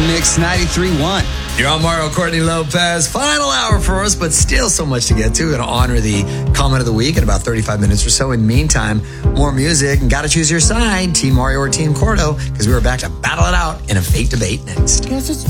Mix 93.1. You're on Mario Courtney Lopez. Final hour for us, but still so much to get to. We're going to honor the comment of the week in about 35 minutes or so. In the meantime, more music. And got to choose your side, Team Mario or Team Cordo, because we were back to battle it out in a fake debate next. Guess it's